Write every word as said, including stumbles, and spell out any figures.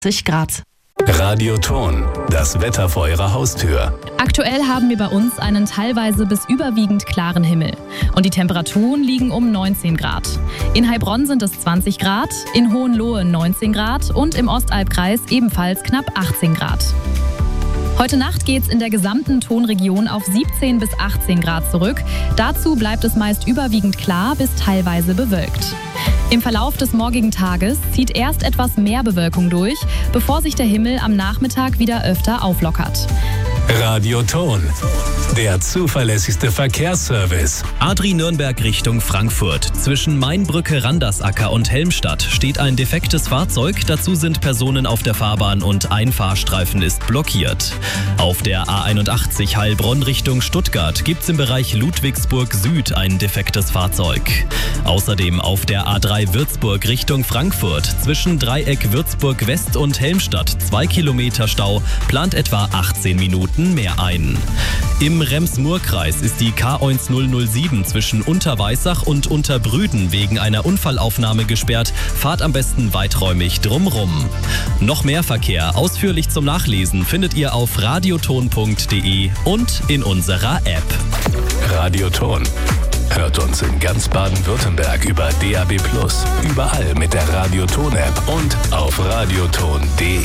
Grad. Radioton, das Wetter vor Ihrer Haustür. Aktuell haben wir bei uns einen teilweise bis überwiegend klaren Himmel. Und die Temperaturen liegen um neunzehn Grad. In Heilbronn sind es zwanzig Grad, in Hohenlohe neunzehn Grad und im Ostalbkreis ebenfalls knapp achtzehn Grad. Heute Nacht geht es in der gesamten Tonregion auf siebzehn bis achtzehn Grad zurück. Dazu bleibt es meist überwiegend klar bis teilweise bewölkt. Im Verlauf des morgigen Tages zieht erst etwas mehr Bewölkung durch, bevor sich der Himmel am Nachmittag wieder öfter auflockert. Radioton, der zuverlässigste Verkehrsservice. A drei Nürnberg Richtung Frankfurt. Zwischen Mainbrücke, Randersacker und Helmstadt steht ein defektes Fahrzeug. Dazu sind Personen auf der Fahrbahn und ein Fahrstreifen ist blockiert. Auf der A einundachtzig Heilbronn Richtung Stuttgart gibt es im Bereich Ludwigsburg Süd ein defektes Fahrzeug. Außerdem auf der A drei Würzburg Richtung Frankfurt. Zwischen Dreieck Würzburg West und Helmstadt zwei Kilometer Stau, plant etwa achtzehn Minuten mehr ein. Im Rems-Murr-Kreis ist die K eins null null sieben zwischen Unterweissach und Unterbrüden wegen einer Unfallaufnahme gesperrt. Fahrt am besten weiträumig drumrum. Noch mehr Verkehr ausführlich zum Nachlesen findet ihr auf radioton punkt de und in unserer App. Radioton. Hört uns in ganz Baden-Württemberg über D A B plus, überall mit der Radioton-App und auf radioton punkt de.